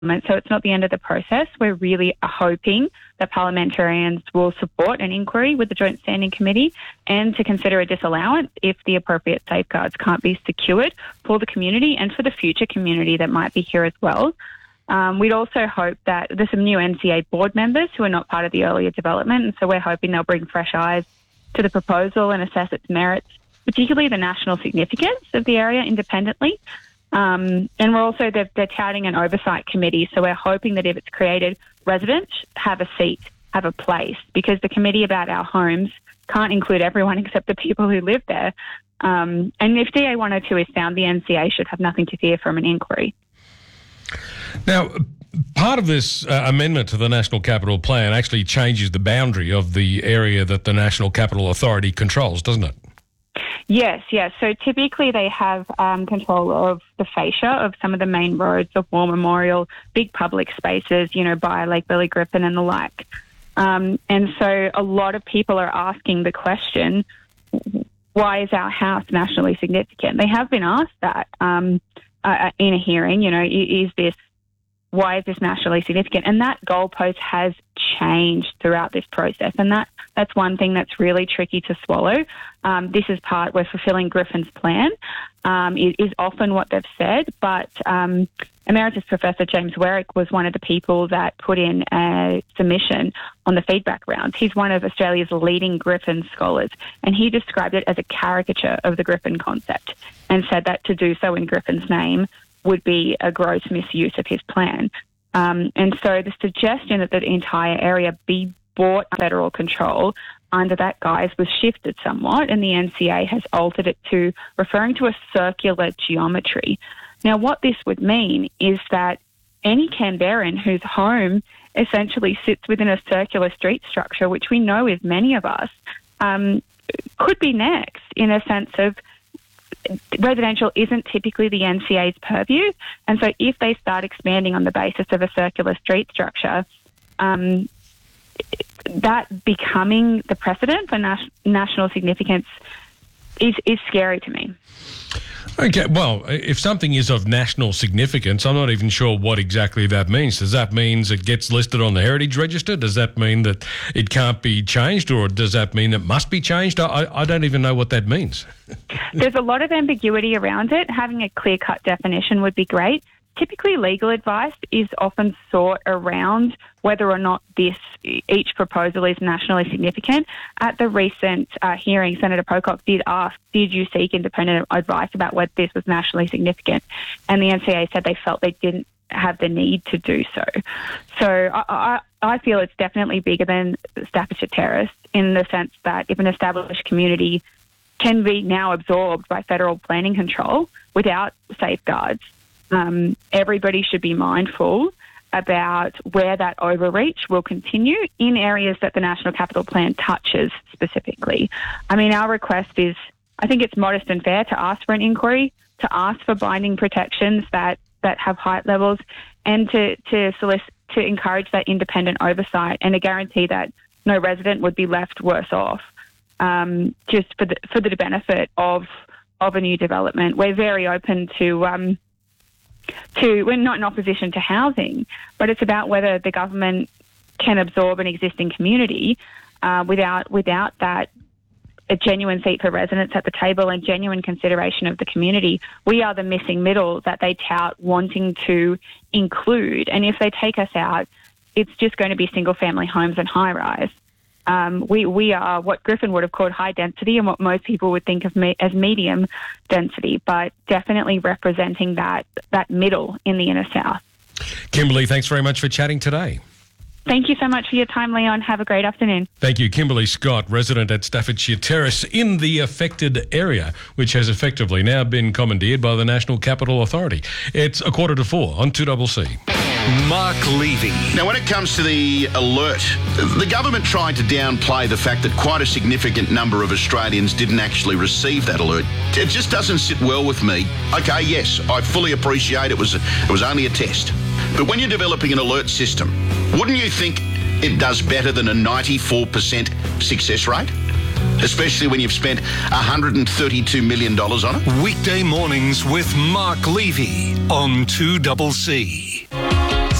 So it's not the end of the process. We're really hoping that parliamentarians will support an inquiry with the Joint Standing Committee and to consider a disallowance if the appropriate safeguards can't be secured for the community and for the future community that might be here as well. We'd also hope that there's some new NCA board members who are not part of the earlier development, and so we're hoping they'll bring fresh eyes to the proposal and assess its merits, particularly the national significance of the area independently. And we're also, they're touting an oversight committee, so we're hoping that if it's created, residents have a seat, have a place, because the committee about our homes can't include everyone except the people who live there. And if DA 102 is found, the NCA should have nothing to fear from an inquiry. Now, part of this amendment to the National Capital Plan actually changes the boundary of the area that the National Capital Authority controls, doesn't it? Yes. So typically they have control of the fascia of some of the main roads, of War Memorial, big public spaces, by Lake Billy Griffin and the like. And so a lot of people are asking the question, why is our house nationally significant? They have been asked that in a hearing, why is this nationally significant? And that goalpost has changed throughout this process. And that's one thing that's really tricky to swallow. This is part where fulfilling Griffin's plan is often what they've said. But Emeritus Professor James Werrick was one of the people that put in a submission on the feedback rounds. He's one of Australia's leading Griffin scholars, and he described it as a caricature of the Griffin concept and said that to do so in Griffin's name would be a gross misuse of his plan. And so the suggestion that the entire area be brought under federal control under that guise was shifted somewhat, and the NCA has altered it to referring to a circular geometry. Now, what this would mean is that any Canberran whose home essentially sits within a circular street structure, which we know is many of us, could be next in a sense of residential isn't typically the NCA's purview. And so if they start expanding on the basis of a circular street structure, that becoming the precedent for national significance is scary to me. Okay, well, if something is of national significance, I'm not even sure what exactly that means. Does that mean it gets listed on the Heritage Register? Does that mean that it can't be changed, or does that mean it must be changed? I don't even know what that means. There's a lot of ambiguity around it. Having a clear-cut definition would be great. Typically, legal advice is often sought around whether or not each proposal is nationally significant. At the recent hearing, Senator Pocock did ask, did you seek independent advice about whether this was nationally significant? And the NCA said they felt they didn't have the need to do so. So I feel it's definitely bigger than Staffordshire Terrace in the sense that if an established community can be now absorbed by federal planning control without safeguards, everybody should be mindful about where that overreach will continue in areas that the National Capital Plan touches specifically. I mean, our request is, I think it's modest and fair to ask for an inquiry, to ask for binding protections that have height levels, and to encourage that independent oversight and to guarantee that no resident would be left worse off just for the benefit of a new development. We're very open to we're not in opposition to housing, but it's about whether the government can absorb an existing community without that a genuine seat for residents at the table and genuine consideration of the community. We are the missing middle that they tout wanting to include, and if they take us out, it's just going to be single-family homes and high-rise. We are what Griffin would have called high density and what most people would think of as medium density, but definitely representing that middle in the inner south. Kimberly, thanks very much for chatting today. Thank you so much for your time, Leon. Have a great afternoon. Thank you. Kimberly Scott, resident at Staffordshire Terrace in the affected area, which has effectively now been commandeered by the National Capital Authority. It's 3:45 on 2CC. Mark Levy. Now, when it comes to the alert, the government tried to downplay the fact that quite a significant number of Australians didn't actually receive that alert. It just doesn't sit well with me. Okay, yes, I fully appreciate it was only a test. But when you're developing an alert system, wouldn't you think it does better than a 94% success rate? Especially when you've spent $132 million on it? Weekday mornings with Mark Levy on 2CC.